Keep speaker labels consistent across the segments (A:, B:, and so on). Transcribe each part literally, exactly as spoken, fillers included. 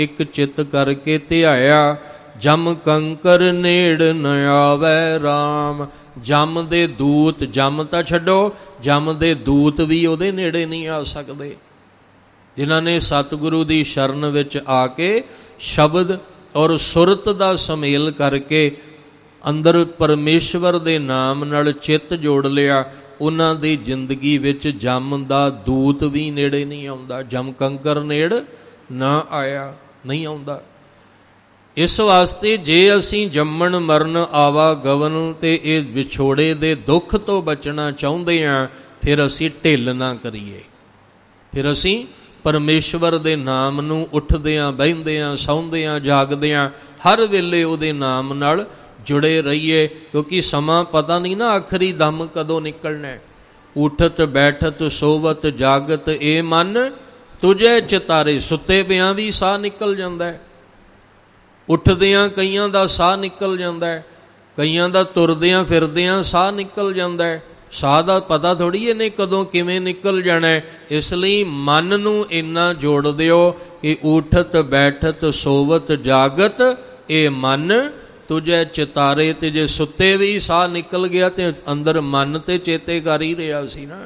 A: ਇੱਕ ਚਿੱਤ ਕਰਕੇ ਧਿਆਇਆ, ਜਮ ਕੰਕਰ ਨੇੜ ਨ ਆਵੈ ਰਾਮ। ਜਮ ਦੇ ਦੂਤ, ਜਮ ਤਾਂ ਛੱਡੋ, ਜਮ ਦੇ ਦੂਤ ਵੀ ਉਹਦੇ ਨੇੜੇ ਨਹੀਂ ਆ ਸਕਦੇ। ਜਿਨ੍ਹਾਂ ਨੇ ਸਤਿਗੁਰੂ ਦੀ ਸ਼ਰਨ ਵਿੱਚ ਆ ਕੇ ਸ਼ਬਦ ਔਰ ਸੁਰਤ ਦਾ ਸੁਮੇਲ ਕਰਕੇ ਅੰਦਰ ਪਰਮੇਸ਼ਵਰ ਦੇ ਨਾਮ ਨਾਲ ਚਿੱਤ ਜੋੜ ਲਿਆ, ਉਹਨਾਂ ਦੀ ਜ਼ਿੰਦਗੀ ਵਿੱਚ ਜਮ ਦਾ ਦੂਤ ਵੀ ਨੇੜੇ ਨਹੀਂ ਆਉਂਦਾ। ਜਮ ਕੰਕਰ ਨੇੜ ਨਾ ਆਇਆ, ਨਹੀਂ ਆਉਂਦਾ। ਇਸ ਵਾਸਤੇ ਜੇ ਅਸੀਂ ਜੰਮਣ ਮਰਨ ਆਵਾਗਮਨ ਤੇ ਇਹ ਵਿਛੋੜੇ ਦੇ ਦੁੱਖ ਤੋਂ ਬਚਣਾ ਚਾਹੁੰਦੇ ਹਾਂ, ਫਿਰ ਅਸੀਂ ਢਿੱਲ ਨਾ ਕਰੀਏ। ਫਿਰ ਅਸੀਂ ਪਰਮੇਸ਼ਵਰ ਦੇ ਨਾਮ ਨੂੰ ਉੱਠਦਿਆਂ ਬਹਿੰਦਿਆਂ ਸੌਂਦਿਆਂ ਜਾਗਦਿਆਂ ਹਰ ਵੇਲੇ ਉਹਦੇ ਨਾਮ ਨਾਲ ਜੁੜੇ ਰਹੀਏ, ਕਿਉਂਕਿ ਸਮਾਂ ਪਤਾ ਨਹੀਂ ਨਾ ਆਖਰੀ ਦਮ ਕਦੋਂ ਨਿਕਲਣਾ। ਉਠਤ ਬੈਠਤ ਸੋਵਤ ਜਾਗਤ ਇਹ ਮਨ ਤੁਝੇ ਚਿਤਾਰੇ। ਸੁੱਤੇ ਪਿਆਂ ਵੀ ਸਾਹ ਨਿਕਲ ਜਾਂਦਾ ਹੈ, ਉੱਠਦਿਆਂ ਕਈਆਂ ਦਾ ਸਾਹ ਨਿਕਲ ਜਾਂਦਾ ਹੈ, ਕਈਆਂ ਦਾ ਤੁਰਦਿਆਂ ਫਿਰਦਿਆਂ ਸਾਹ ਨਿਕਲ ਜਾਂਦਾ ਹੈ। ਸਾਹ ਦਾ ਪਤਾ ਥੋੜ੍ਹੀ ਇਹਨੇ ਕਦੋਂ ਕਿਵੇਂ ਨਿਕਲ ਜਾਣਾ। ਇਸ ਲਈ ਮਨ ਨੂੰ ਇੰਨਾ ਜੋੜ ਦਿਓ ਕਿ ਉਠਤ ਬੈਠਤ ਸੋਵਤ ਜਾਗਤ ਇਹ ਮਨ ਤੁਝੇ ਚਿਤਾਰੇ। ਤੇ ਜੇ ਸੁੱਤੇ ਵੀ ਸਾਹ ਨਿਕਲ ਗਿਆ ਤੇ ਅੰਦਰ ਮਨ ਤੇ ਚੇਤੇ ਕਰ ਹੀ ਰਿਹਾ ਸੀ ਨਾ।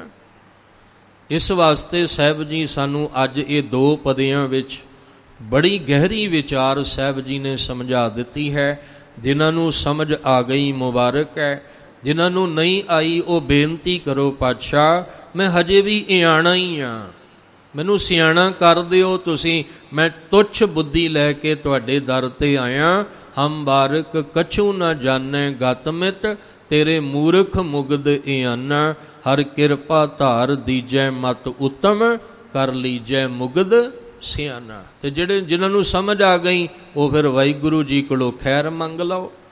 A: ਇਸ ਵਾਸਤੇ ਸਾਹਿਬ ਜੀ ਸਾਨੂੰ ਅੱਜ ਇਹ ਦੋ ਪਦਿਆਂ ਵਿੱਚ ਬੜੀ ਗਹਿਰੀ ਵਿਚਾਰ ਸਾਹਿਬ ਜੀ ਨੇ ਸਮਝਾ ਦਿੱਤੀ ਹੈ। ਜਿਨ੍ਹਾਂ ਨੂੰ ਸਮਝ ਆ ਗਈ ਮੁਬਾਰਕ ਹੈ, ਜਿਨ੍ਹਾਂ ਨੂੰ ਨਹੀਂ ਆਈ ਉਹ ਬੇਨਤੀ ਕਰੋ, ਪਾਤਸ਼ਾਹ ਮੈਂ ਹਜੇ ਵੀ ਇਆਣਾ ਹੀ ਹਾਂ, ਮੈਨੂੰ ਸਿਆਣਾ ਕਰ ਦਿਓ ਤੁਸੀਂ। ਮੈਂ ਤੁੱਛ ਬੁੱਧੀ ਲੈ ਕੇ ਤੁਹਾਡੇ ਦਰ 'ਤੇ ਆਇਆ। ਹਮ ਬਾਰਕ ਕਛੂ ਨਾ ਜਾਣੈ ਗਤ ਮਿਤ, ਤੇਰੇ ਮੂਰਖ ਮੁਗਧ ਇਆਨਾ। ਹਰ ਕਿਰਪਾ ਧਾਰ ਦੀਜੈ ਮਤ ਉੱਤਮ, ਕਰ ਲੀਜੈ ਮੁਗਧ ਸਿਆਣਾ। ਤੇ ਜਿਹੜੇ ਜਿਨ੍ਹਾਂ ਨੂੰ ਸਮਝ ਆ ਗਈ ਉਹ ਫਿਰ ਵਾਹਿਗੁਰੂ ਜੀ ਕੋਲੋਂ ਖੈਰ ਮੰਗ ਲਓ।